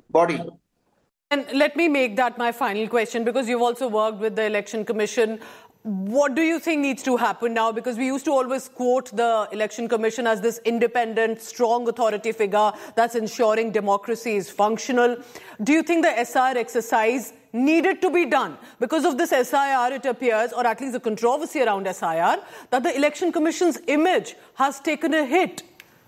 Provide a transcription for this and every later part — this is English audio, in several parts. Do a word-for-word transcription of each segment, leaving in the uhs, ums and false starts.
body. And let me make that my final question, because you've also worked with the Election Commission. What do you think needs to happen now? Because we used to always quote the Election Commission as this independent, strong authority figure that's ensuring democracy is functional. Do you think the S I R exercise needed to be done? Because of this S I R, it appears, or at least the controversy around S I R, that the Election Commission's image has taken a hit.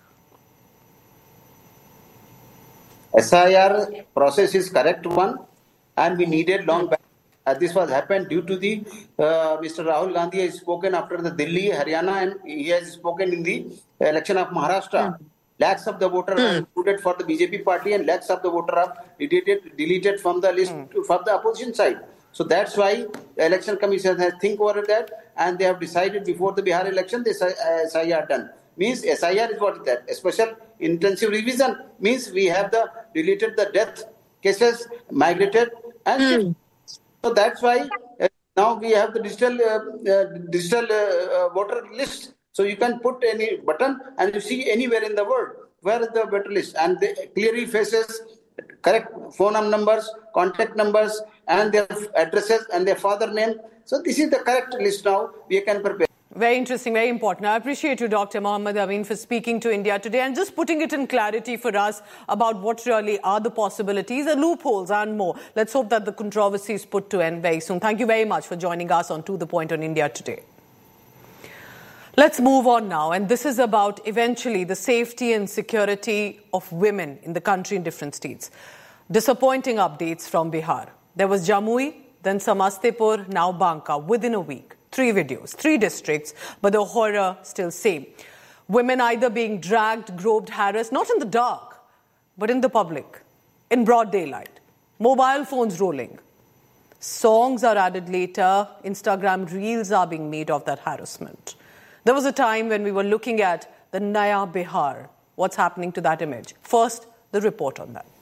S I R process is correct one, and we needed long back. Uh, this was happened due to the uh, Mister Rahul Gandhi has spoken after the Delhi, Haryana, and he has spoken in the election of Maharashtra. Mm. Lakhs of the voters mm. are included for the B J P party, and lakhs of the voters are deleted, deleted from the list mm. to, from the opposition side. So that's why the Election Commission has think over that, and they have decided before the Bihar election this uh, S I R done. Means S I R is what is that? A special intensive revision means we have the deleted the death cases, migrated, and mm. so that's why uh, now we have the digital uh, uh, digital uh, uh, voter list. So you can put any button and you see anywhere in the world where is the voter list, and they clearly faces correct phone numbers, contact numbers, and their addresses and their father name. So this is the correct list now we can prepare. Very interesting, very important. I appreciate you, Doctor Mohammad Amin, for speaking to India today and just putting it in clarity for us about what really are the possibilities, the loopholes and more. Let's hope that the controversy is put to end very soon. Thank you very much for joining us on To The Point on India Today. Let's move on now, and this is about eventually the safety and security of women in the country in different states. Disappointing updates from Bihar. There was Jamui, then Samastipur, now Banka within a week. Three videos, three districts, but the horror still same. Women either being dragged, groped, harassed, not in the dark, but in the public, in broad daylight. Mobile phones rolling. Songs are added later. Instagram reels are being made of that harassment. There was a time when we were looking at the Naya Bihar. What's happening to that image? First, the report on that.